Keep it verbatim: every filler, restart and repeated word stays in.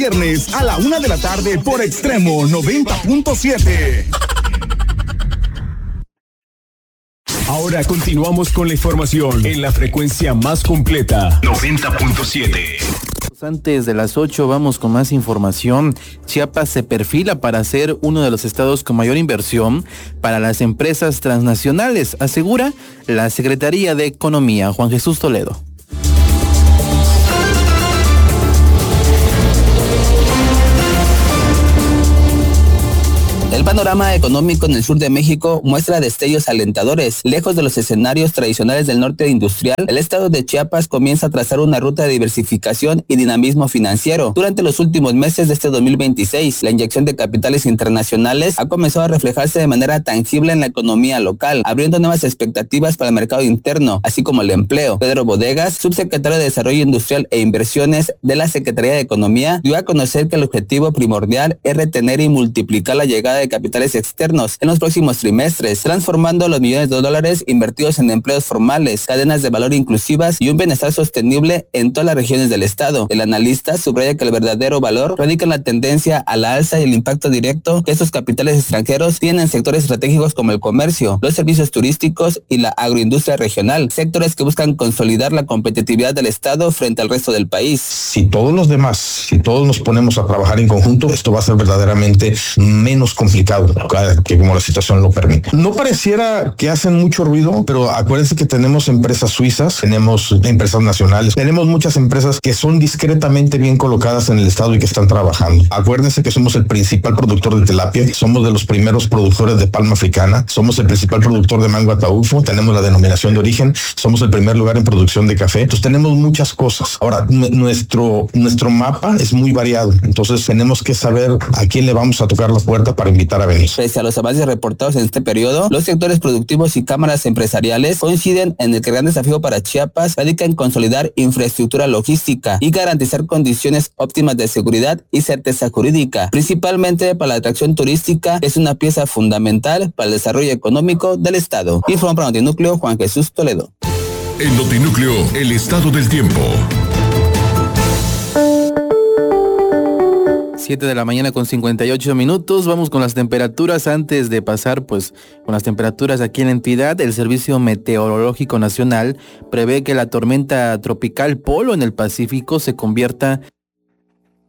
Viernes a la una de la tarde por Extremo noventa punto siete. Ahora continuamos con la información en la frecuencia más completa, noventa punto siete. Antes de las ocho vamos con más información. Chiapas se perfila para ser uno de los estados con mayor inversión para las empresas transnacionales, asegura la Secretaría de Economía. Juan Jesús Toledo. El panorama económico en el sur de México muestra destellos alentadores. Lejos de los escenarios tradicionales del norte industrial, el estado de Chiapas comienza a trazar una ruta de diversificación y dinamismo financiero. Durante los últimos meses de este dos mil veintiséis, la inyección de capitales internacionales ha comenzado a reflejarse de manera tangible en la economía local, abriendo nuevas expectativas para el mercado interno, así como el empleo. Pedro Bodegas, subsecretario de Desarrollo Industrial e Inversiones de la Secretaría de Economía, dio a conocer que el objetivo primordial es retener y multiplicar la llegada de capitales externos en los próximos trimestres, transformando los millones de dólares invertidos en empleos formales, cadenas de valor inclusivas y un bienestar sostenible en todas las regiones del estado. El analista subraya que el verdadero valor radica en la tendencia a la alza y el impacto directo que estos capitales extranjeros tienen en sectores estratégicos como el comercio, los servicios turísticos y la agroindustria regional, sectores que buscan consolidar la competitividad del estado frente al resto del país. Si todos los demás, si todos nos ponemos a trabajar en conjunto, esto va a ser verdaderamente menos complicado que como la situación lo permite. No pareciera que hacen mucho ruido, pero acuérdense que tenemos empresas suizas, tenemos empresas nacionales, tenemos muchas empresas que son discretamente bien colocadas en el estado y que están trabajando. Acuérdense que somos el principal productor de tilapia, somos de los primeros productores de palma africana, somos el principal productor de mango ataulfo, tenemos la denominación de origen, somos el primer lugar en producción de café. Entonces tenemos muchas cosas. Ahora, n- nuestro, nuestro mapa es muy variado, entonces tenemos que saber a quién le vamos a tocar la puerta para invitar a venir. Pese a los avances reportados en este periodo, los sectores productivos y cámaras empresariales coinciden en el que el gran desafío para Chiapas radica en consolidar infraestructura logística y garantizar condiciones óptimas de seguridad y certeza jurídica, principalmente para la atracción turística, que es una pieza fundamental para el desarrollo económico del estado. Informa para Notinúcleo, Juan Jesús Toledo. En Notinúcleo, el estado del tiempo. siete de la mañana con cincuenta y ocho minutos. Vamos con las temperaturas. Antes de pasar pues con las temperaturas aquí en la entidad, el Servicio Meteorológico Nacional prevé que la tormenta tropical Polo en el Pacífico se convierta